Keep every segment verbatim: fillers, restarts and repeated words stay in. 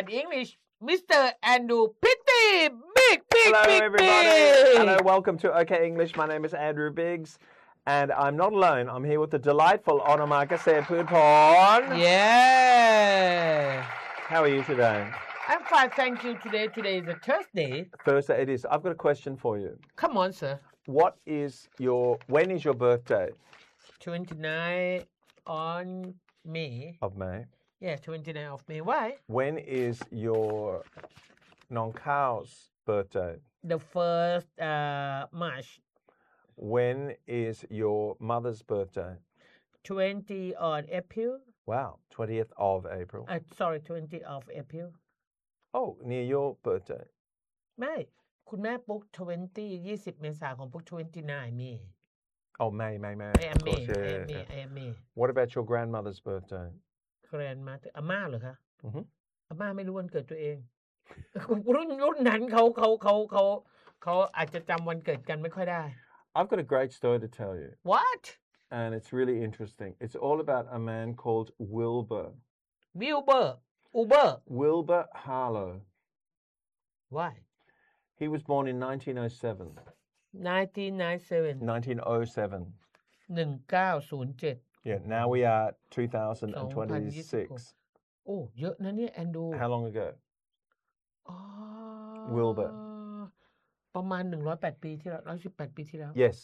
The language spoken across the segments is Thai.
and English Mister Andrew Pitty Big Big Hello Big everybody. Big Hello, welcome to OK English. My name is Andrew Biggs and I'm not alone. I'm here with the delightful Onomakase Pudporn. Yeah. How are you today? I'm fine, thank you. Today today is a Thursday. Thursday it is. I've got a question for you. Come on, sir. What is your when is your birthday? twenty-nine on May. Of May. Yeah, twenty-nine of May. Why? When is your Nong Kao's birthday? The first uh, March. When is your mother's birthday? twenty on April. Wow, twentieth of April. Uh, sorry, twenty of April. Oh, near your birthday. ไม่คุณแม่ปุ๊กtwenty ยี่สิบเมษายนของปุ๊กtwenty-nine May. Oh, May, May, May. I am Of course, May. yeah, I yeah, am May. yeah. I am May. What about your grandmother's birthday? Grandmother อาม่าเหรอคะอือฮึอาม่าไม่รู้วันเกิดตัวเอง รุ่นรุ่นนั้นเขาเขาเขาเขาเขาอาจจะจำวันเกิดกันไม่ค่อยได้ I've got a great story to tell you, What and it's really interesting. It's all about a man called Wilbur. Wilbur Uber Wilbur Harlow. Why He was born in nineteen oh seven. nineteen ninety-seven nineteen oh seven. หนึ่งเก้าศูนย์เจ็ด Yeah, now we are two thousand twenty-six. โอ้เยอะนะเนี่ยแอนดู How long ago? อ๋อ Wilbur ประมาณหนึ่งร้อยแปดปีที่แล้วหนึ่งร้อยสิบแปดปีที่แล้ว Yes.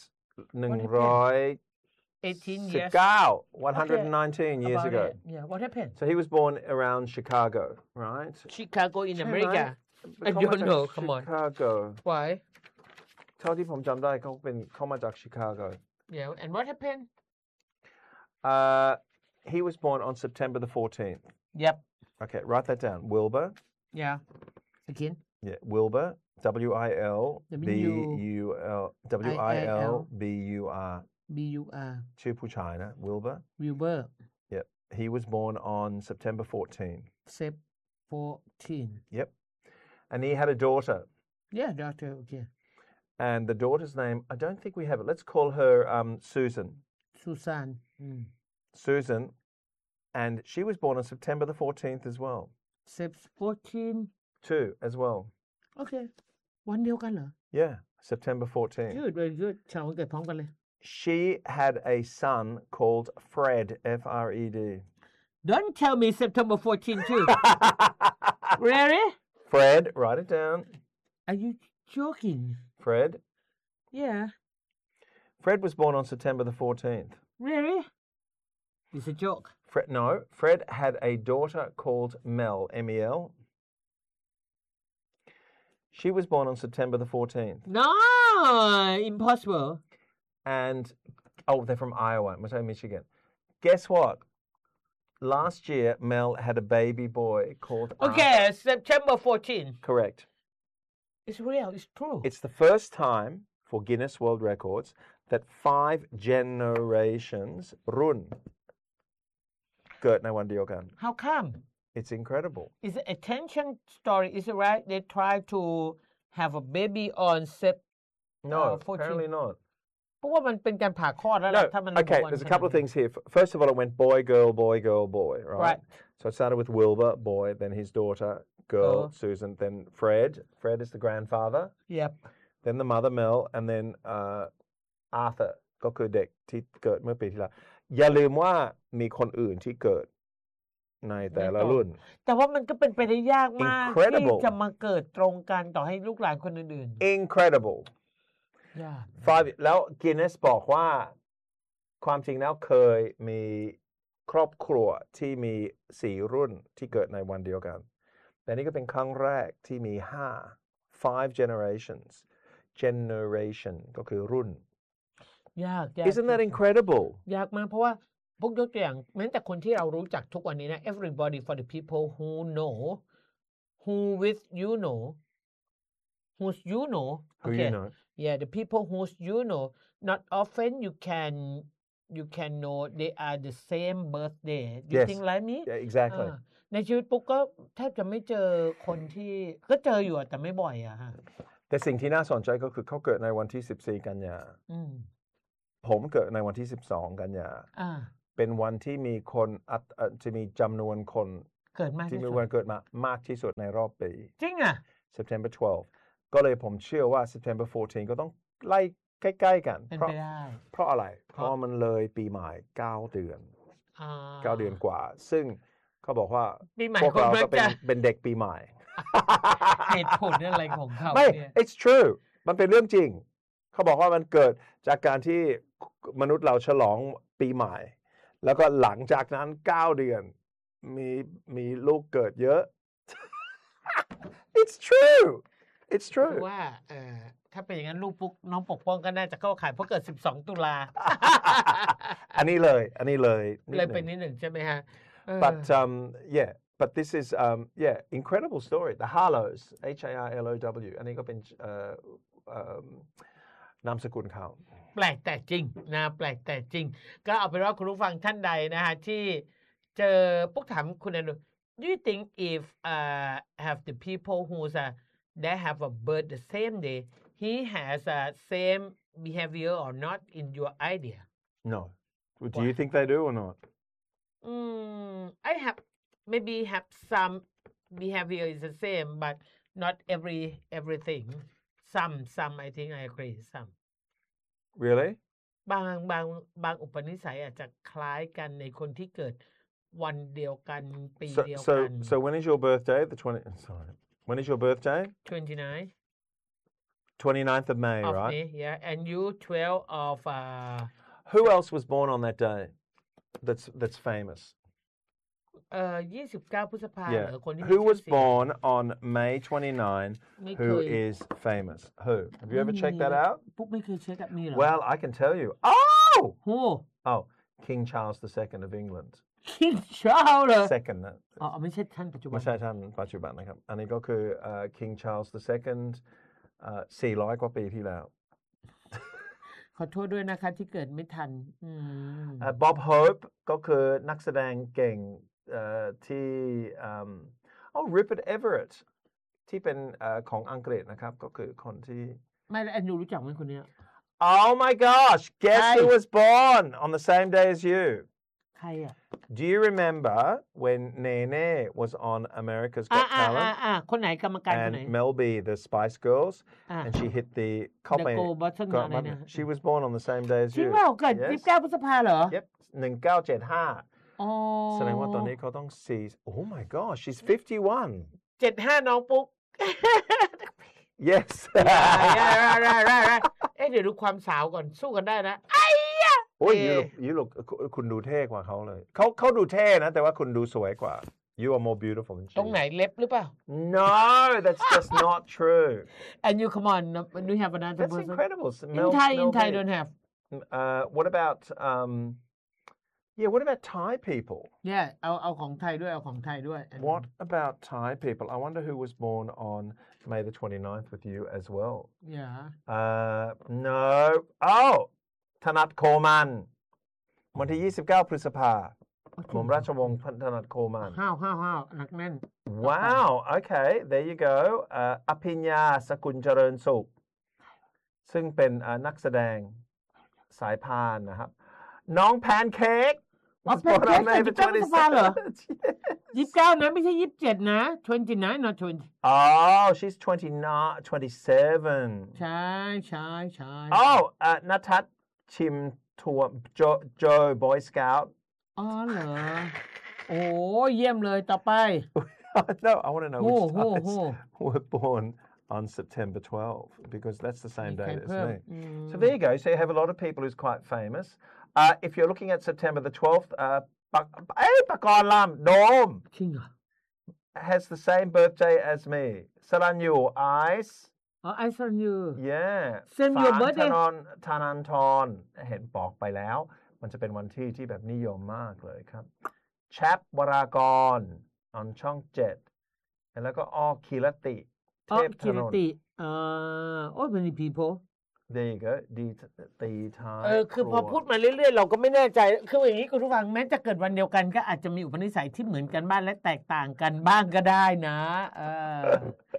eighteen years one hundred nineteen years About ago. it. Yeah, what happened? So he was born around Chicago, right? Chicago in ใช่ไหม America I เขามา don't จาก know come on Chicago. Why เท่าที่ผมจำได้เขาเป็นเขามาจาก Chicago. Yeah and what happened Uh, he was born on September the fourteenth. Yep Okay, write that down. Wilbur. Yeah again Yeah, Wilbur. W I L B U L W I L B U R. B U R ชื่อผู้ชายนะ Wilbur. Wilbur Yep. He was born on September fourteenth. Sep fourteen Yep. And he had a daughter. Yeah doctor okay And the daughter's name, I don't think we have it. Let's call her um, Susan. Susan อืม Susan. And she was born on September the fourteenth as well. Sep fourteen Two as well. Okay วันเดียวกันเหรอ Yeah, September fourteenth. Good very good ฉลองวันเกิดพร้อมกันเลย She had a son called Fred, F R E D. Don't tell me September fourteen too Really Fred, write it down. Are you joking Fred. Yeah Fred was born on September the fourteenth. Really It's a joke Fred, no, Fred had a daughter called Mel, M E L. She was born on September the fourteenth. No impossible And, oh, they're from Iowa, Missouri, Michigan. Guess what? Last year, Mel had a baby boy called Okay Arthur. September fourteen Correct. It's real it's true It's the first time for Guinness World Records that five generations รุ่นเกิดในวันเดียวกัน How come It's incredible. It's an attention story is it right They try to have a baby on Sep No, Uh, fourteen. apparently not. เพราะว่ามันเป็นการผ่าคลอดแล้ว No, ล่ะถ้ามัน okay, วัน there's a ขนาด couple of นี้ things here. F- First of all, it went boy, girl, boy, girl, boy, right? Right. So it started with Wilbur, boy, then his daughter, girl, Girl. Susan, then Fred. Fred is the grandfather. Yep Then the mother, Mel, and then uh, Arthur ก็คือเด็กที่เกิดเมื่อปีที่แล้วอย่าลืมว่ามีคนอื่นที่เกิดในแต่ละรุ่นแต่ว่ามันก็เป็นไปได้ยากมาก Incredible ที่จะมาเกิดตรงกันต่อให้ลูกหลานคนอื่น Incredible ๆยาก Five แล้ว Guinness บอกว่าความจริงแล้วเคยมีครอบครัวที่มีสี่รุ่นที่เกิดในวันเดียวกันแต่นี่ก็เป็นครั้งแรกที่มีห้า five generations generation ก็คือรุ่นยากยาก Isn't that incredible ยากมากเพราะว่าพวกยกตัวอย่างแม้แต่คนที่เรารู้จักทุกวันนี้นะ everybody for the people who know who with you know who's you know Who okay you know yeah the people who's you know not often you can you can know they are the same birthday do you Yes. think like me Yeah, exactly อ่าในชีวิตปุ๊กก็แทบจะไม่เจอคนที่ก็เจออยู่อะแต่ไม่บ่อยอะฮะแต่สิ่งที่น่าสนใจก็คือเขาเกิดในวันที่สิบสี่กันยาอืมผมเกิดในวันที่สิบสองกันยาอ่าเป็นวันที่มีคนอัตเอ่อจะมีจำนวนคนเกิดมากที่ที่มีสุดวันเกิดมามากที่สุดในรอบปีจริงอ่ะ September twelfth ก็เลยผมเชื่อว่า September fourteenth ก็ต้องไล่ใกล้ๆกันเป็นเพราะไปได้เพราะอะไร เพเพราะราะมันเลยปีใหม่เก้าเดือนอ่าเก้าเดือนกว่า ซึ่งเขาบอกว่าปีใหม่พวกเราคนมักก็เป็นจะเป็นเด็กปีใหม่เหตุผลอะไรของเขาไม่เนี่ย it's true มันเป็นเรื่องจริง เขาบอกว่ามันเกิดจากการที่มนุษย์เราฉลองปีใหม่ แล้วก็หลังจากนั้นเก้าเดือนมีมีลูกเกิดเยอะ it's true it's คือ true ว่าเอ่อถ้าเป็นอย่างนั้นลูกปุ๊กน้องปกป้องก็น่าจะเข้าข่ายเพราะเกิดสิบสองตุลาอันนี้เลย อันนี้เลยนิดเลยหเป็นนึ่งนิดหนึ่งใช่ไหมฮะเออ but um yeah but this is um yeah incredible story the Harlows H A R L O W อันนี้ก็เป็นเอ่อเอ่อนามสกุลเขาแปลกแต่จริงนะแปลกแต่จริง ก็เอาเป็นว่าคุณผู้ฟังท่านใดนะฮะที่เจอปุ๊กถามคุณอนุ Do you think if uh have the people who's uh they have a birth the same day he has a same behavior or not in your idea no do Why? you think they do or not mm, I have maybe have some behavior is the same but not every everything some some I think I agree some really บางบางบางอุปนิสัยอาจจะคล้ายกันในคนที่เกิดวันเดียวกันปี so เดียว so กัน so when is your birthday the twenty sorry when is your birthday twenty-nine twenty-ninth of May of right May yeah and you twelve of uh who else was born on that day that's that's famous เอ่อยี่สิบเก้าพฤษภาเหร yeah อคนที่มี who ชื่อ was เสียง born on May twenty-ninth ไม่เค who ย is famous who have you ever ไม่มี checked that out ปุ๊กไม่เคยเช็คกับมีเหรอ well I can tell you oh โอ้ oh King Charles the second of England คิงชาร์ลเหรอ second นะอ๋อไม่ใช่ท่านปัจจุบันไม่ใช่ท่านปัจจุบันนะครับ อันนี้ก็คือเอ่อ King Charles the second เอ่อสี่ร้อยกว่าปีที่แล้วขอโทษด้วยนะคะที่เกิดไม่ทันอืมเอ่อ Bob Hope ก็คือนักแสดงเก่งเอ่อที่เอิ่ม oh Rupert Everett ที่เป็นเอ่อของอังกฤษนะครับ ก็คือคนที่ไม่แล้วแอนดูรู้จักไหมคนเนี้ย oh my gosh guess ใคร who was born on the same day as you ใครอ่ะ do you remember when Nene was on America's อ่า Got อ่าอ่า Talent อ่าคนไหนกรรมการคนไหน and Mel B the Spice Girls อ่า and she hit the The gold button ก็อะไรนะ she was born on the same day as จริง you เปล่าเกิด Yes ยี่สิบเก้าพฤษภาเหรอ Yep หนึ่งเก้าเจ็ดห้าอ๋อแสดงว่าตอนนี้เขาต้องสี่ oh my gosh she's fifty-one เจ็ดห้าน้องปุ๊ก yes อย่าอย่าอย่าอย่าอย่าเอ๊ะเดี๋ยวดูความสาวก่อนสู้กันได้นะไอ้ยะโอ้ยเอ่ you อ look you look คุณดูเท่กว่าเขาเลยเขาเขาดูเท่นะ แต่ว่าคุณดูสวยกว่า you are more beautiful than she ตรงไหนเล็บหรือเปล่า no that's just not true and you come on do you have another that's person incredible in Mel- Thai in Mel Thai B. don't have uh what about um yeah what about Thai people yeah เอาเอาของไทยด้วยเอาของไทยด้วย What about Thai people? I wonder who was born on May the twenty-ninth with you as well. yeah Uh, no. Oh, ถนัดโคมันวันที่ยี่สิบเก้าพฤษภาหม่อมราชวงศ์ถนัดโคมันห้าวห้าวห้าวหนักแน่น Wow. Okay. There you go. Uh, อภิญญาสกุลเจริญสุข ซึ่งเป็นuh, นักแสดงสายพานนะครับ น้องแพนเค้กอ๋อ was born on May the แพนเค้กเกิดยี่สิบเก้าพฤษภาเหรอ twenty-seventh. ยี่สิบเก้านะไม่ใช่ยี่สิบเจ็ดนะ twenty-nine not twenty Oh, she's twenty-nine, twenty-seven. ใช่ใช่ใช่ Oh, uh, Natat Chim Tour Joe, Joe Boy Scout. อ๋อเหรอโอ้เยี่ยมเลยต่อไป No, I want to know โอ้ which โห guys โห were born on September twelfth because that's the มี same ใคร date as เพิ่ม me. อืม So there you go. So you have a lot of people who's quite famous. Uh, if you're looking at September the twelfth, uh, Pak- hey, Pakon Lam Dom จริงเหรอ has the same birthday as me. Saranyu Ice. อ๋อ I saw you Yeah. Send your ฟาน birthday ธนนธนันทรเห็นบอกไปแล้ว มันจะเป็นวันที่ที่แบบนิยมมากเลยครับ แชปวรากรออนช่องเจ็ดแล้วก็อ้อคีรติ เทอ๋อพธคินรนท์ติเอ่อ oh many people There you go ดีตีท้ายเออคือรัวพอพูดมาเรื่อยๆเราก็ไม่แน่ใจคืออย่างนี้คุณผู้ฟังแม้จะเกิดวันเดียวกันก็อาจจะมีอุปนิสัยที่เหมือนกันบ้างและแตกต่างกันบ้างก็ได้นะเออ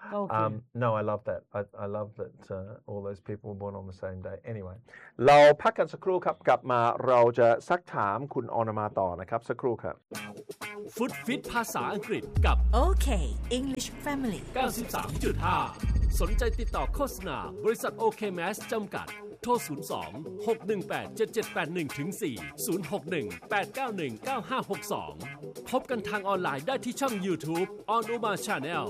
Okay. Um, no, I love that. I, I love that uh, all those people were born on the same day. Anyway, เราพักกันสักครู่ครับกลับมาเราจะซักถามคุณออนมาต่อนะครับสักครู่ครับฟุตฟิตภาษาอังกฤษกับ Okay English Family เก้าสิบสามจุดห้า สนใจติดต่อโฆษณาบริษัท โอ เค แมส จำกัดโทรศูนย์ สอง หก หนึ่ง แปด เจ็ด เจ็ด แปด หนึ่ง สี่ ศูนย์ หก หนึ่ง แปด เก้า หนึ่ง เก้า ห้า หก สอง พบกันทางออนไลน์ได้ที่ช่อง YouTube On Uma Channel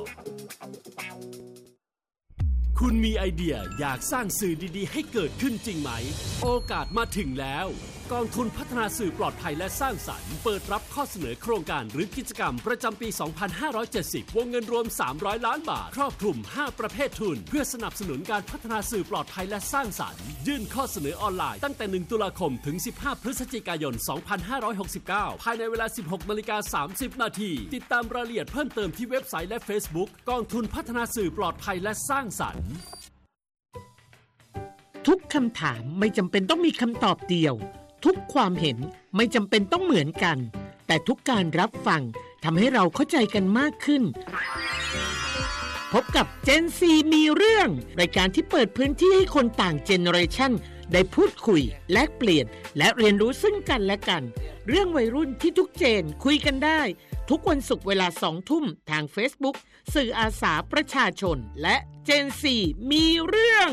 คุณมีไอเดียอยากสร้างสื่อดีๆให้เกิดขึ้นจริงไหมโอกาสมาถึงแล้วกองทุนพัฒนาสื่อปลอดภัยและสร้างสรรค์เปิดรับข้อเสนอโครงการหรือกิจกรรมประจำปี สองพันห้าร้อยเจ็ดสิบ วงเงินรวม สามร้อย ล้านบาทครอบคลุม ห้า ประเภททุนเพื่อสนับสนุนการพัฒนาสื่อปลอดภัยและสร้างสรรค์ยื่นข้อเสนอออนไลน์ตั้งแต่ หนึ่ง ตุลาคมถึง สิบห้า พฤศจิกายน สองพันห้าร้อยหกสิบเก้า ภายในเวลา สิบหก นาฬิกา สามสิบ นาทีติดตามรายละเอียดเพิ่มเติมที่เว็บไซต์และ Facebook กองทุนพัฒนาสื่อปลอดภัยและสร้างสรรค์ทุกคำถามไม่จำเป็นต้องมีคำตอบเดียวทุกความเห็นไม่จำเป็นต้องเหมือนกันแต่ทุกการรับฟังทำให้เราเข้าใจกันมากขึ้นพบกับ Gen ซี มีเรื่องรายการที่เปิดพื้นที่ให้คนต่างเจเนอเรชันได้พูดคุยแลกเปลี่ยนและเรียนรู้ซึ่งกันและกันเรื่องวัยรุ่นที่ทุกเจนคุยกันได้ทุกวันศุกร์เวลาสองทุ่มทาง Facebook สื่ออาสาประชาชนและ Gen ซี มีเรื่อง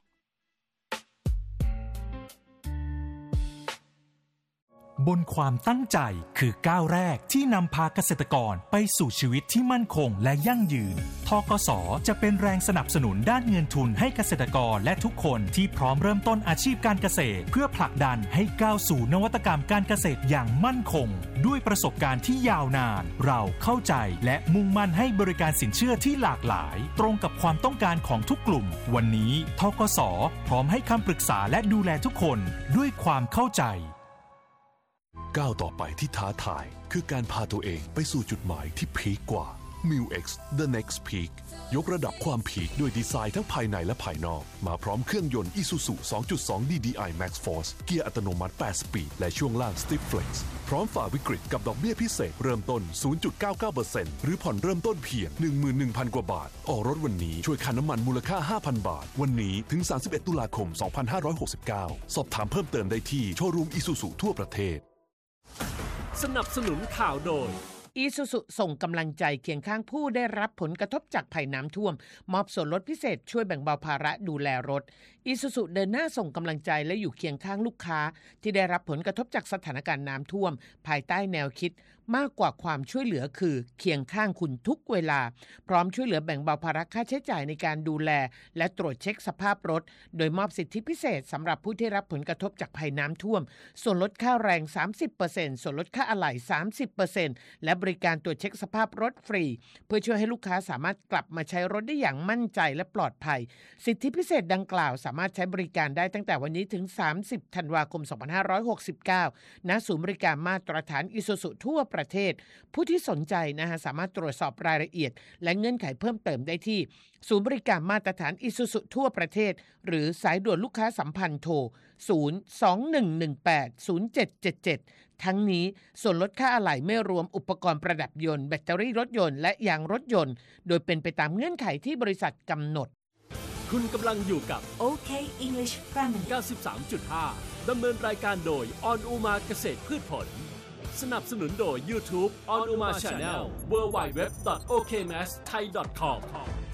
บนความตั้งใจคือก้าวแรกที่นำพาเกษตรกรไปสู่ชีวิตที่มั่นคงและยั่งยืนธกส.จะเป็นแรงสนับสนุนด้านเงินทุนให้เกษตรกรและทุกคนที่พร้อมเริ่มต้นอาชีพการเกษตรเพื่อผลักดันให้ก้าวสู่นวัตกรรมการเกษตรอย่างมั่นคงด้วยประสบการณ์ที่ยาวนานเราเข้าใจและมุ่งมั่นให้บริการสินเชื่อที่หลากหลายตรงกับความต้องการของทุกกลุ่มวันนี้ธกส.พร้อมให้คำปรึกษาและดูแลทุกคนด้วยความเข้าใจก้าวต่อไปที่ท้าทายคือการพาตัวเองไปสู่จุดหมายที่พีคกว่า มิว เอ็กซ์ The Next Peak ยกระดับความพีคด้วยดีไซน์ทั้งภายในและภายนอกมาพร้อมเครื่องยนต์ Isuzu สองจุดสอง ดี ดี ไอ Max Force เกียร์อัตโนมัติแปดสปีดและช่วงล่าง Stiff Flex พร้อมฝ่าวิกฤตกับดอกเบี้ยพิเศษเริ่มต้น ศูนย์จุดเก้าเก้าเปอร์เซ็นต์ หรือผ่อนเริ่มต้นเพียง หนึ่งหมื่นหนึ่งพัน กว่าบาทออกรถวันนี้ช่วยค่าน้ำมันมูลค่า ห้าพัน บาทวันนี้ถึง สามสิบเอ็ด ตุลาคม สองพันห้าร้อยหกสิบเก้า สอบถามเพิ่มเติมได้ที่โชว์รูม Isuzu ทั่วประเทศสนับสนุนข่าวโดย Isuzu ส่งกำลังใจเคียงข้างผู้ได้รับผลกระทบจากภัยน้ำท่วมมอบส่วนลดพิเศษช่วยแบ่งเบาภาระดูแลรถ Isuzu เดินหน้าส่งกำลังใจและอยู่เคียงข้างลูกค้าที่ได้รับผลกระทบจากสถานการณ์น้ำท่วมภายใต้แนวคิดมากกว่าความช่วยเหลือคือเคียงข้างคุณทุกเวลาพร้อมช่วยเหลือแบ่งเบาภาระค่าใช้จ่ายในการดูแลและตรวจเช็คสภาพรถโดยมอบสิทธิพิเศษสำหรับผู้ที่รับผลกระทบจากภัยน้ำท่วมส่วนลดค่าแรง สามสิบเปอร์เซ็นต์ ส่วนลดค่าอะไหล่ สามสิบเปอร์เซ็นต์ และบริการตรวจเช็คสภาพรถฟรีเพื่อช่วยให้ลูกค้าสามารถกลับมาใช้รถได้อย่างมั่นใจและปลอดภัยสิทธิพิเศษดังกล่าวสามารถใช้บริการได้ตั้งแต่วันนี้ถึงสามสิบธันวาคมสองพันห้าร้อยหกสิบเก้าณศูนย์บริการมาตรฐาน Isuzu ทั่วประเทศผู้ที่สนใจนะฮะสามารถตรวจสอบรายละเอียดและเงื่อนไขเพิ่มเติมได้ที่ศูนย์บริการมาตรฐาน Isuzu ทั่วประเทศหรือสายด่วนลูกค้าสัมพันธ์โทรศูนย์ สอง หนึ่ง หนึ่ง แปด ศูนย์ เจ็ด เจ็ด เจ็ดทั้งนี้ส่วนลดค่าอะไหล่ไม่รวมอุปกรณ์ประดับยนต์แบตเตอรี่รถยนต์และยางรถยนต์โดยเป็นไปตามเงื่อนไขที่บริษัทกำหนดคุณกำลังอยู่กับ Okay English Family เก้าสิบสามจุดห้า ดำเนินรายการโดย On Uma เกษตรพืชผลสนับสนุนโดย YouTube On Uma Channel ดับเบิลยู ดับเบิลยู ดับเบิลยู ดอท โอ เค แมส ไทย ดอท คอม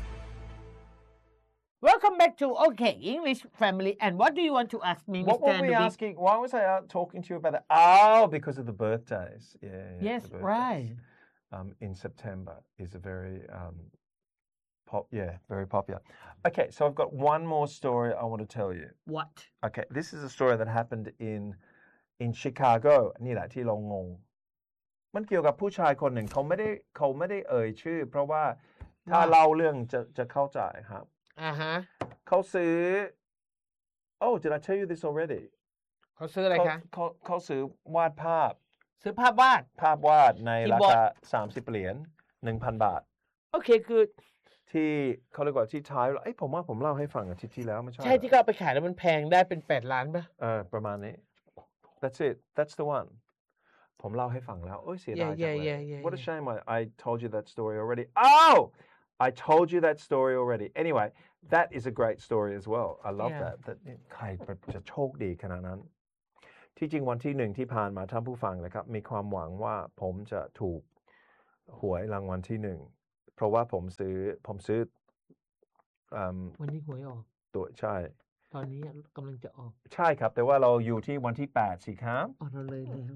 Welcome back to Okay English Family and what do you want to ask me What Mister were we Nubik? asking? Why was I out talking to you about that? Oh, because of the birthdays. Yeah. yeah Yes, the birthdays. right. Um, in September is a very um, pop. Yeah, very popular. Okay, so I've got one more story I want to tell you. What? Okay, this is a story that happened in in Chicago. นี่แหละที่เรางงมันเกี่ยวกับผู้ชายคนหนึ่งเขาไม่ได้เขาไม่ได้เอ่ยชื่อเพราะว่าถ้าเล่าเรื่องจะจะเข้าใจครับอ่าฮะเขาซื้อ Oh did I tell you this already เขาซื้ออะไรคะเขาเขาซื้อวาดภาพซื้อภาพวาดภาพวาดในราคาสามสิบเหรียญ หนึ่งพัน บาทโอเคคือที่เขาเรียกว่าที่ท้ายเอ้ยผมว่าผมเล่าให้ฟังอาทิตย์ที่แล้วไม่ใช่ใช่ที่เขาเอาไปขายแล้วมันแพงได้เป็นแปดล้านป่ะเออประมาณนี้ That's it that's the one ผมเล่าให้ฟังแล้วเอ้ยเสียดายจังเลย What a shame I I told you that story already Oh I told you that story already. Anyway, that is a great story as well. I love Yeah. that. That ใครจะโชคดีขนาดนั้น ที่จริงวันที่หนึ่งที่ผ่านมาท่านผู้ฟังนะครับมีความหวังว่าผมจะถูกหวยรางวัลที่หนึ่งเพราะว่าผมซื้อผมซื้ออืมวันนี้หวยออกตัวใช่ตอนนี้กำลังจะออกใช่ครับแต่ว่าเราอยู่ที่วันที่แปดสิครับออกเราเลยแล้ว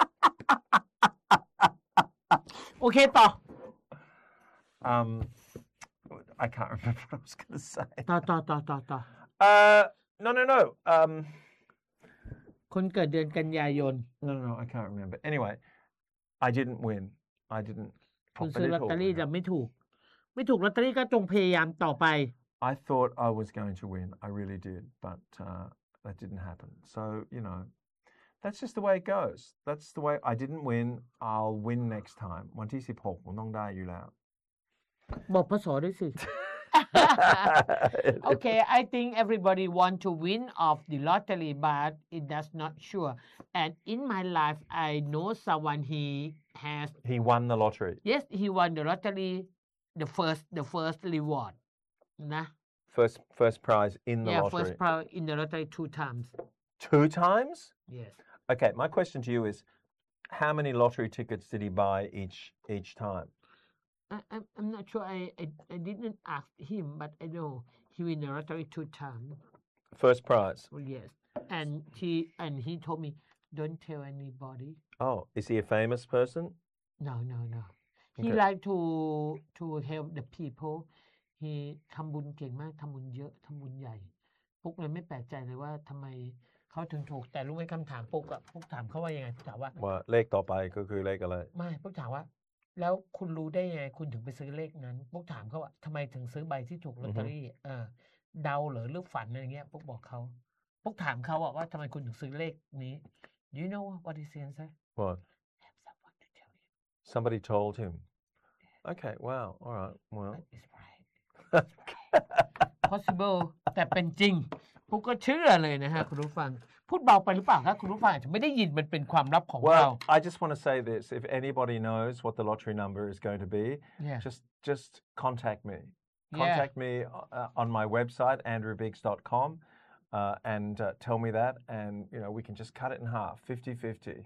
โอเคต่อ um I can't remember what I was going to say ต่อต่อต่อต่อต่อ uh no no no um คนเกิดเดือนกันยายน no no no I can't remember anyway I didn't win I didn't คุณซื้อลอตเตอรี่จะไม่ถูก ไม่ถูกลอตเตอรี่ก็จงพยายามต่อไป I thought I was going to win I really did but uh, that didn't happen so you know that's just the way it goes that's the way I didn't win I'll win next time วันที่สิบหกผมต้องได้อยู่แล้วบอกพศด้วยสิ Okay I think everybody want to win of the lottery but it does not sure and in my life I know someone he has he won the lottery yes he won the lottery the first the first reward นะ first first prize in the yeah lottery first prize in the lottery two times two times yes okay my question to you is how many lottery tickets did he buy each each time I, I'm, I'm not sure I, I I didn't ask him but I know he win the lottery two times first prize well, yes and he and he told me don't tell anybody oh is he a famous person no no no he Okay. like to to help the people he ทำบุญเก่งมากทำบุญเยอะทำบุญใหญ่ปุ๊กเลยไม่แปลกใจเลยว่าทำไมเขาถึงถูกแต่รู้ไหมคำถามปุ๊กอะปุ๊กถามเขาว่ายังไงปุ๊กถามว่าว่าเลขต่อไปก็คือเลขอะไรไม่ปุ๊กถามว่า แล้วคุณรู้ได้ยังไงคุณถึงไปซื้อเลขนั้นปุ๊กถามเขาว่าทำไมถึงซื้อใบที่ถูกลอตเตอรี่เออเดาเหรอหรือฝันอะไรเงี้ยปุ๊กบอกเขาปุ๊กถามเขาอะว่าทำไมคุณถึงซื้อเลขนี้ Do you know what he said what have someone to tell you somebody told him okay wow all right well that is right possible แต่เป็นจริงปุ๊กก็เชื่อเลยนะฮะคุณผู้ฟังพูดเบาไปหรือเปล่าครับคุณผู้ฟังอาจจะไม่ได้ยินมันเป็นความลับของเรา well I just want to say this if anybody knows what the lottery number is going to be yeah just just contact me Yeah. contact me uh, on my website andrew biggs dot com uh, and uh, tell me that and you know we can just cut it in half fifty fifty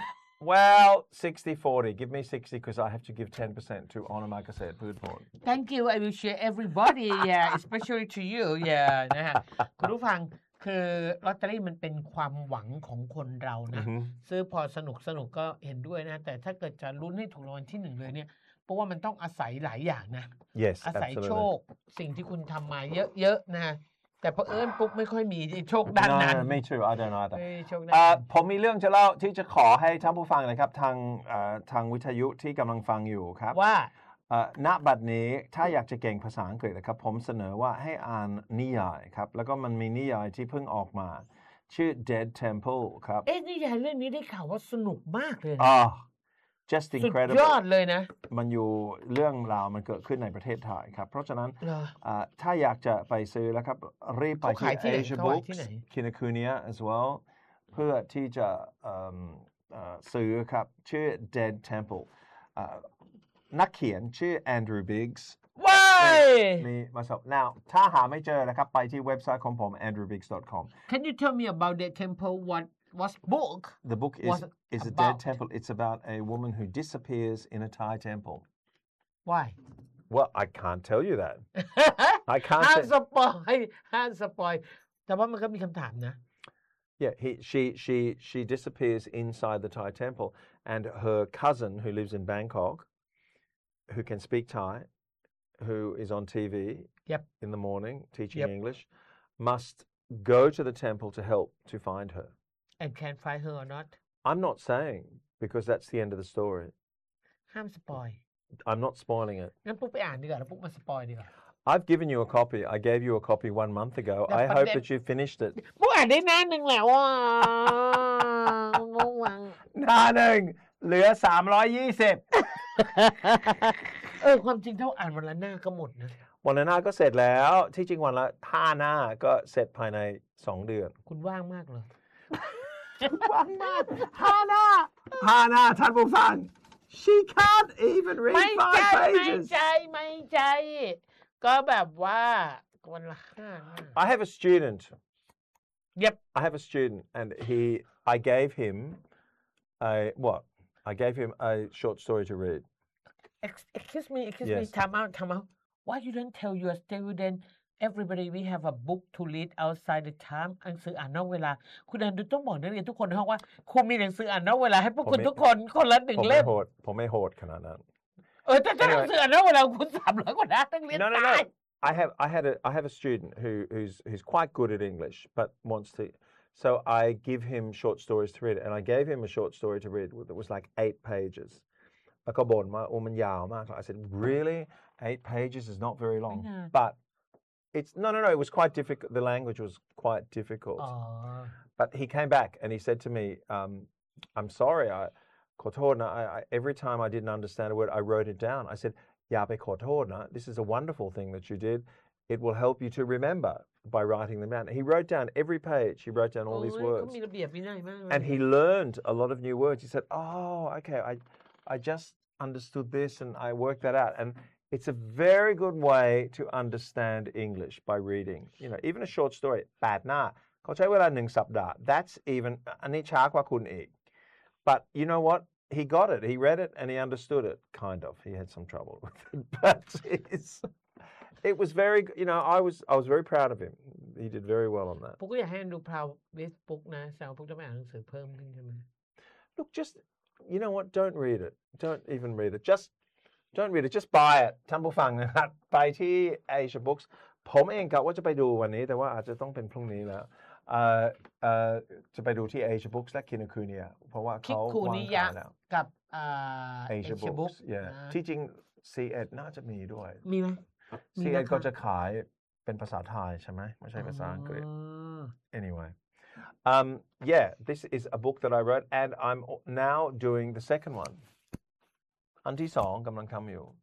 well sixty forty give me sixty because I have to give ten percent to Honor Margaret Foodport Thank you I will share everybody yeah especially to you yeah นะฮะคุณผู้ฟังคือลอตเตอรี่มันเป็นความหวังของคนเรานะ Mhm. ซื้อพอสนุกสนุกก็เห็นด้วยนะแต่ถ้าเกิดจะลุ้นให้ถูกรางวัลที่หนึ่งเลยเนี่ยเพราะว่ามันต้องอาศัยหลายอย่างนะ yes อาศัยโช absolutely คสิ่งที่คุณทำมาเยอะๆนะแต่เผอิญปุ๊บไม่ค่อยมีโชคด้าน no นั้น no me too I don't either เอ้ยโชคด้านเอ่อนั้นผมมีเรื่องจะเล่าที่จะขอให้ท่านผู้ฟังนะครับทางเอ่อทางวิทยุที่กำลังฟังอยู่ครับว่าเอ่อณบัดนี้ถ้าอยากจะเก่งภาษาอังกฤษนะครับผมเสนอว่าให้อ่านนิยายครับแล้วก็มันมีนิยายที่เพิ่งออกมาชื่อ Dead Temple ครับเอ๊ะนิยายเรื่องนี้ได้ข่าวว่าสนุกมากเลยนะอ่า just สุด incredible ยอดเลยนะมันอยู่เรื่องราวมันเกิดขึ้นในประเทศไทยครับเพราะฉะนั้นเหรออ่าถ้าอยากจะไปซื้อแล้วครับรีบไปเขาที่ขายที่ไหน Asia เขาขาย Books ที่ไหน Kinokuniya as well เพื่อที่จะเอิ่มเอ่อซื้อครับชื่อ Dead Temple อ่านักเขียนชื่อ Andrew Biggs ว้ายมีมาสอบ now ถ้าหาไม่เจอนะครับไปที่เว็บไซต์ของผม andrew biggs dot com Can you tell me about the temple what was book the book is What's it is a about? dead temple it's about a woman who disappears in a Thai temple Why well I can't tell you that I can't ห้าม say สปอยห้ามสปอยแต่ว่ามันก็มีคำถามนะ yeah he she she she disappears inside the Thai temple and her cousin who lives in Bangkok who can speak Thai who is on T V Yep. in the morning teaching Yep. English must go to the temple to help to find her and can find her or not I'm not saying because that's the end of the story ห้ามสปอย I'm not spoiling it งั้นปุ๊บไปอ่านดีกว่าแล้วปุ๊บมาสปอยดีกว่า I've given you a copy I gave you a copy one month ago Yeah, I but hope then- that you finished it ปุ๊บอ่านได้หน้าหนึ่งแล้วอ่ะงงวังหน้าหนึ่งเหลือสามร้อยยี่สิบเออความจริงเท่าอ่านวันละหน้าก็หมดนะวันละหน้าก็เสร็จแล้วที่จริงวันละห้าหน้าก็เสร็จภายในสองเดือนคุณว่างมากเลยว่างมากห้าหน้าห้าหน้าท่านผู้ฟัง She can't even read ไม่ five ใช่ไม่ pages. ใช่ไม่ใช่ก็แบบว่าวันละห้า I have a student. Yep. I have a student, and he. I gave him a what? I gave him a short story to read. Excuse me, excuse Yes. me, time out, time out. Why you don't tell your student everybody we have a book to read outside the time หนังสืออ่านนอกเวลาคุณแอนดูต้องบอกนักเรียนทุกคนในห้องว่าครูมีหนังสืออ่านนอกเวลาให้พวกคุณทุกคนคนละหนึ่งผมเล่ไม่มโหดผมไม่โหดขนาดนั้นเออแต่ถ้าหนังสืออ่านนอกเวลาคุณสามร้อยกว่าหน้านักเรียน No, no, ตาย no. I have I had a I have a student who who's who's quite good at English but wants to so I give him short stories to read and I gave him a short story to read that was like eight pages แล้วก็บ่นว่าโอ้มันยาวมาก I said really eight pages is not very long but it's no no no it was quite difficult the language was quite difficult but he came back and he said to me um, I'm sorry I ขอโทษนะ I, I every time I didn't understand a word I wrote it down I saidอย่าไปขอโทษนะ this is a wonderful thing that you did it will help you to remember by writing them down he wrote down every page he wrote down all these words มีระเบียบวินัยมาก and he learned a lot of new words he said oh okay I I just understood this and I worked that out and it's a very good way to understand English by reading you know even a short story แปดหน้าเขาใช้เวลาหนึ่งสัปดาห์ that's even อันนี้ช้ากว่าคุณอีก but you know what he got it he read it and he understood it kind of he had some trouble with it but it's it was very you know I was I was very proud of him he did very well on that ปุ๊กก็อยากให้ดู proud with ปุ๊กนะแซวปุ๊กจะไม่อ่านหนังสือเพิ่มขึ้นใช่ไหม look just you know what don't read it don't even read it just don't read it just buy it ท่านผู้ฟังนะครับไปที่ Asia Books ผมเองกะว่าจะไปดูวันนี้แต่ว่าอาจจะต้องเป็นพรุ่งนี้แล้วเอ่อเอ่อจะไปดูที่ Asia Books และ Kinokuniya เพราะว่าเขาวางขายแล้วกับอ่า Asia Books yeah ที่จริง ซี เอ็ด น่าจะมีด้วยมีไหมซี เอ็ด ก็จะขายเป็นภาษาไทยใช่ไหมไม่ใช่ภาษาอังกฤษ anyway um yeah this is a book that I wrote and I'm now doing the second one อันที่สองกำลังทำอยู่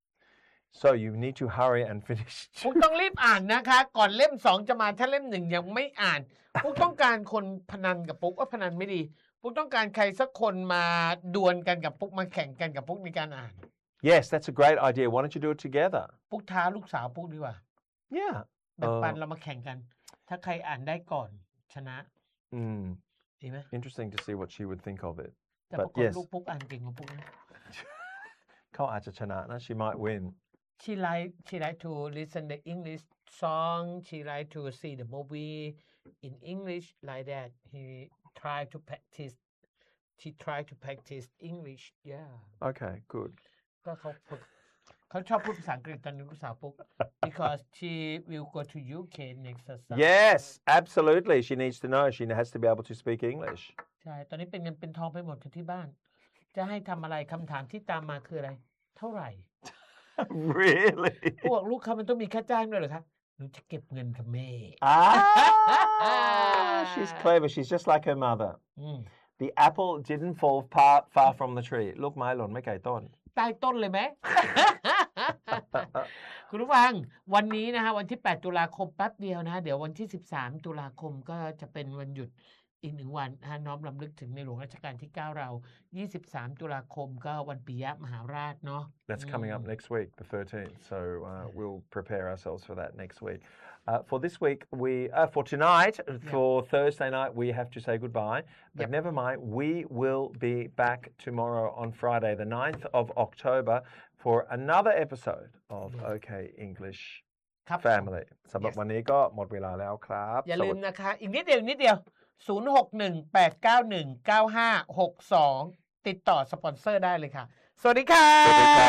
so you need to hurry and finish พวกต้องรีบอ่านนะคะก่อนเล่มสองจะมาถ้าเล่มหนึ่งยังไม่อ่านพวกต้องการคนพนันกับปุ๊กว่าพนันไม่ดีพวกต้องการใครสักคนมาดวลกันกับปุ๊กมาแข่งกันกับปุ๊กในการอ่าน yes that's a great idea why don't you do it together ปุ๊กท้าลูกสาวปุ๊กดีกว่า yeah แบ่งปันเรามาแข่งกันถ้าใครอ่านได้ก่อนชนะ mm. ดีไหม interesting to see what she would think of it แต่ปรากฏลูกปุ๊กอ่านเก่งกว่าปุ๊กนะเขาอาจจะชนะนะ she might win she like she like to listen the English song she like to see the movie in English like that he try to practice she try to practice English yeah okay good ก็เขาฝึกเขาชอบพูดภาษาอังกฤษตอนนี้ลูกสาวปุ๊ก because she will go to ยู เค next summer yes absolutely she needs to know she has to be able to speak English ใช่ตอนนี้เป็นเงินเป็นทองไปหมดที่บ้านจะให้ทำอะไรคำถามที่ตามมาคืออะไรเท่าไหร่ really พวกลูกเขามันต้องมีค่าจ้างด้วยเหรอคะหนูจะเก็บเงินค่ะแม่ ah she's clever she's just like her mother the apple didn't fall far, far from the tree ลูกไม้หล่นไม่ไกลต้นใต้ต้นเลยไหม คุณผู้ฟังวันนี้นะฮะวันที่แปดตุลาคมแป๊บเดียวนะฮะเดี๋ยววันที่สิบสามตุลาคมก็จะเป็นวันหยุดอีกหนึ่งวันนะฮะน้อมรำลึกถึงในหลวงรัชกาลที่เก้าเรายี่สิบสามตุลาคมก็วันปิยมหาราชเนาะ That's coming up next week the thirteenth so uh, we'll prepare ourselves for that next week uh, for this week we uh, for tonight for yep. Thursday night we have to say goodbye but yep. never mind we will be back tomorrow on Friday the ninth of October for another episode of yep. OK English Family สำหรับวันนี้ก็หมดเวลาแล้วครับอย่าลืมนะคะอีกนิดเดียวนิดเดียวศูนย์ หก หนึ่ง แปด เก้า หนึ่ง เก้า ห้า หก สองติดต่อสปอนเซอร์ได้เลยค่ะสวัสดีค่ะสวัสดีค่ะ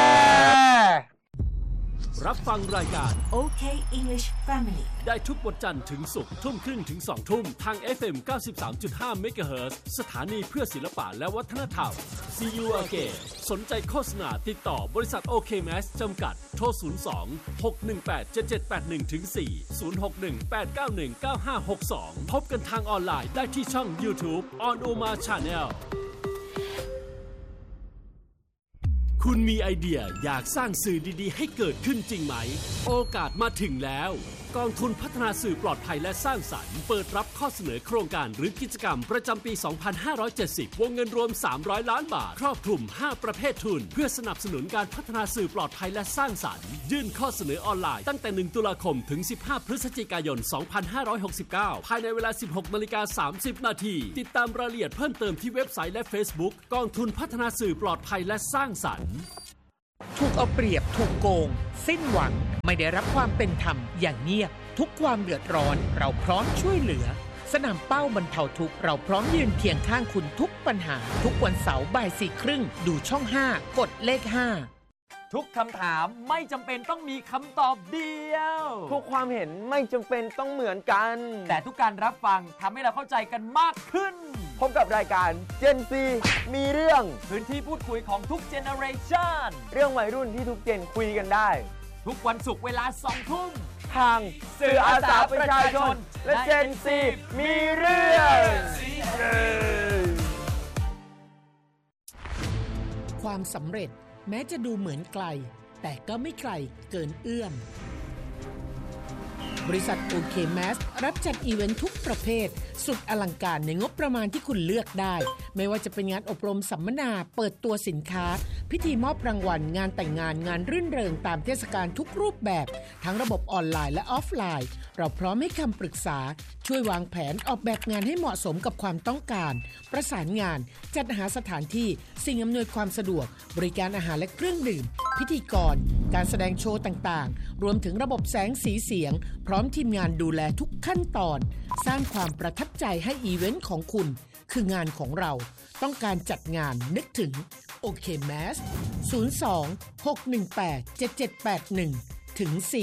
รับฟังรายการโอ เค English Family ได้ทุกวันจันทร์ถึงศุกร์ทุ่มครึ่งถึงสองทุ่มทาง เอฟ เอ็ม เก้าสิบสามจุดห้า เมกะเฮิรตซ์ สถานีเพื่อศิลปะและวัฒนธรรม See you again สนใจโฆษณาติดต่อบริษัท โอ เค แมส จำกัดโทรศูนย์ สอง หก หนึ่ง แปด เจ็ด เจ็ด แปด หนึ่ง สี่ ศูนย์ หก หนึ่ง แปด เก้า หนึ่ง เก้า ห้า หก สองพบกันทางออนไลน์ได้ที่ช่อง YouTube On Oma Channel คุณมีไอเดียอยากสร้างสื่อดีๆให้เกิดขึ้นจริงไหมโอกาสมาถึงแล้วกองทุนพัฒนาสื่อปลอดภัยและสร้างสรรค์เปิดรับข้อเสนอโครงการหรือกิจกรรมประจำปี สองพันห้าร้อยเจ็ดสิบ วงเงินรวม สามร้อย ล้านบาทครอบคลุม ห้า ประเภททุนเพื่อสนับสนุนการพัฒนาสื่อปลอดภัยและสร้างสรรค์ยื่นข้อเสนอออนไลน์ตั้งแต่ หนึ่ง ตุลาคมถึง สิบห้า พฤศจิกายน สองพันห้าร้อยหกสิบเก้า ภายในเวลา สิบหก นาฬิกา สามสิบ นาทีติดตามรายละเอียดเพิ่มเติมที่เว็บไซต์และ Facebook กองทุนพัฒนาสื่อปลอดภัยและสร้างสรรค์ถูกเอาเปรียบถูกโกงสิ้นหวังไม่ได้รับความเป็นธรรมอย่างเงียบทุกความเดือดร้อนเราพร้อมช่วยเหลือสนามเป้าบรรเทาทุกข์เราพร้อมยืนเคียงข้างคุณทุกปัญหาทุกวันเสาร์บ่ายสี่ครึ่งดูช่องห้ากดเลขห้าทุกคำถามไม่จำเป็นต้องมีคำตอบเดียวทุกความเห็นไม่จำเป็นต้องเหมือนกันแต่ทุกการรับฟังทำให้เราเข้าใจกันมากขึ้นพบกับรายการ Gen ซี มีเรื่องพื้นที่พูดคุยของทุกเจเนอเรชันเรื่องวัยรุ่นที่ทุกเจนคุยกันได้ทุกวันศุกร์เวลาสองทุ่มทางสื่ออาสาประชาชนและ Gen ซี มีเรื่องความสำเร็จแม้จะดูเหมือนไกลแต่ก็ไม่ไกลเกินเอื้อมบริษัท โอ เค แมส รับจัดอีเวนต์ทุกประเภทสุดอลังการในงบประมาณที่คุณเลือกได้ไม่ว่าจะเป็นงานอบรมสัมมนาเปิดตัวสินค้าพิธีมอบรางวัลงานแต่งงานงานรื่นเริงตามเทศกาลทุกรูปแบบทั้งระบบออนไลน์และออฟไลน์เราพร้อมให้คำปรึกษาช่วยวางแผนออกแบบงานให้เหมาะสมกับความต้องการประสานงานจัดหาสถานที่สิ่งอำนวยความสะดวกบริการอาหารและเครื่องดื่มพิธีกรการแสดงโชว์ต่างๆรวมถึงระบบแสงสีเสียงพร้อมทีมงานดูแลทุกขั้นตอนสร้างความประทับใจให้อีเวนต์ของคุณคืองานของเราต้องการจัดงานนึกถึง โอ เค แมส ศูนย์ สอง หก หนึ่ง แปด เจ็ด เจ็ด แปด หนึ่ง ถึง สี่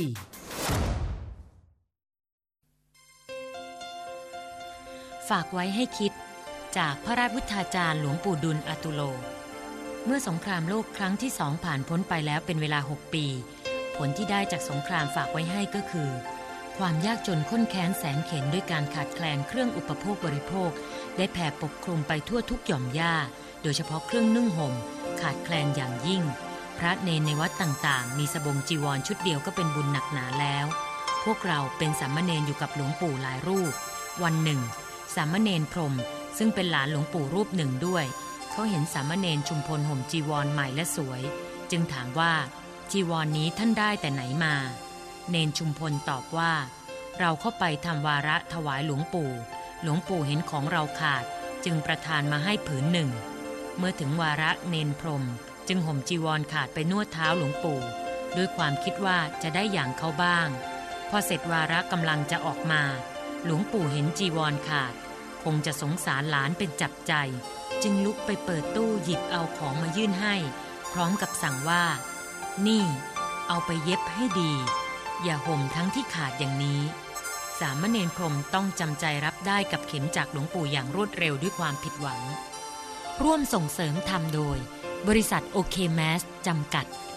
ฝากไว้ให้คิดจากพระราชวุฒาจารย์หลวงปู่ดุลอตุโลเมื่อสงครามโลกครั้งที่สองผ่านพ้นไปแล้วเป็นเวลาหกปีผลที่ได้จากสงครามฝากไว้ให้ก็คือความยากจนข้นแค้นแสนเข็ญด้วยการขาดแคลนเครื่องอุปโภคบริโภคได้แผ่ปกคลุมไปทั่วทุกหย่อมหญ้าโดยเฉพาะเครื่องนุ่งห่มขาดแคลนอย่างยิ่งพระเณรในวัดต่างๆมีสบงจีวรชุดเดียวก็เป็นบุญหนักหนาแล้วพวกเราเป็นสามเณรอยู่กับหลวงปู่หลายรูปวันหนึ่งสามเณรพรหมซึ่งเป็นหลานหลวงปู่รูปหนึ่งด้วยเขาเห็นสามเณรชุมพลห่มจีวรใหม่และสวยจึงถามว่าจีวร นี้ท่านได้แต่ไหนมาเณรชุมพลตอบว่าเราเข้าไปทำวาระถวายหลวงปู่หลวงปู่เห็นของเราขาดจึงประทานมาให้ผืนหนึ่งเมื่อถึงวาระเณรพรหมจึงห่มจีวรขาดไปนวดเท้าหลวงปู่ด้วยความคิดว่าจะได้อย่างเขาบ้างพอเสร็จวาระกำลังจะออกมาหลวงปู่เห็นจีวรขาดคงจะสงสารหลานเป็นจับใจจึงลุกไปเปิดตู้หยิบเอาของมายื่นให้พร้อมกับสั่งว่านี่เอาไปเย็บให้ดีอย่าห่มทั้งที่ขาดอย่างนี้สามเณรพรหมต้องจำใจรับได้กับเข็มจากหลวงปู่อย่างรวดเร็วด้วยความผิดหวังร่วมส่งเสริมทำโดยบริษัท โอ เค แมส จำกัด